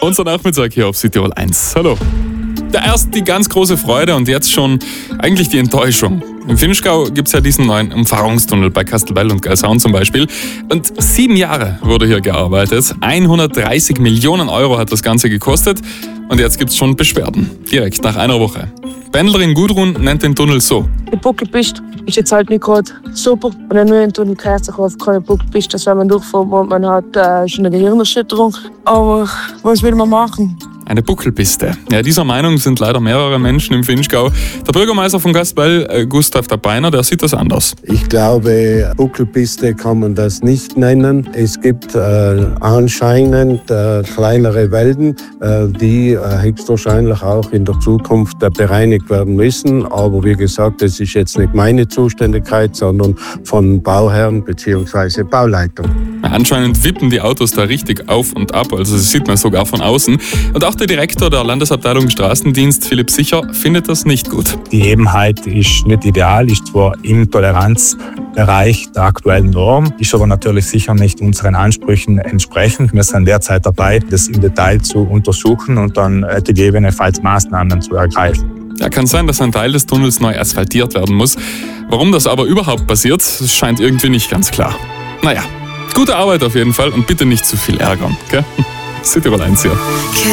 Unser Nachmittag hier auf Südtirol 1. Hallo. Da erst die ganz große Freude und jetzt schon eigentlich die Enttäuschung. Im Vinschgau gibt es ja diesen neuen Umfahrungstunnel bei Kastelbell und Geilsaun zum Beispiel. Und 7 Jahre wurde hier gearbeitet. 130 Millionen Euro hat das Ganze gekostet. Und jetzt gibt es schon Beschwerden. Direkt nach einer Woche. Pendlerin Gudrun nennt den Tunnel so. Die Buckelpiste ist jetzt halt nicht gerade super. Und den neuen Tunnel gehört sich auf keine Buckelpiste. Das, wenn man durchfährt und man hat schon eine Gehirnerschütterung. Aber was will man machen? Eine Buckelpiste. Ja, dieser Meinung sind leider mehrere Menschen im Vinschgau. Der Bürgermeister von Kastelbell, Gustav Beiner, der sieht das anders. Ich glaube, Buckelpiste kann man das nicht nennen. Es gibt anscheinend kleinere Wälden, die höchstwahrscheinlich auch in der Zukunft bereinigt werden müssen. Aber wie gesagt, das ist jetzt nicht meine Zuständigkeit, sondern von Bauherren bzw. Bauleitern. Anscheinend wippen die Autos da richtig auf und ab, also das sieht man sogar von außen. Und auch der Direktor der Landesabteilung Straßendienst, Philipp Sicher, findet das nicht gut. Die Ebenheit ist nicht ideal, ist zwar im Toleranzbereich der aktuellen Norm, ist aber natürlich sicher nicht unseren Ansprüchen entsprechend. Wir sind derzeit dabei, das im Detail zu untersuchen und dann gegebenenfalls Maßnahmen zu ergreifen. Ja, kann sein, dass ein Teil des Tunnels neu asphaltiert werden muss. Warum das aber überhaupt passiert, scheint irgendwie nicht ganz klar. Naja, gute Arbeit auf jeden Fall und bitte nicht zu viel ärgern, gell? Südtirol 1 hier.